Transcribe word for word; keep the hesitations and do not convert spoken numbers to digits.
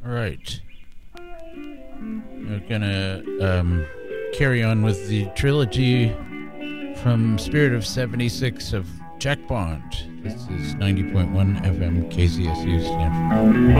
All right. We're going to um, carry on with the trilogy from Spirit of seventy-six of Jack Bond. This is ninety point one F M K C S U Stanford.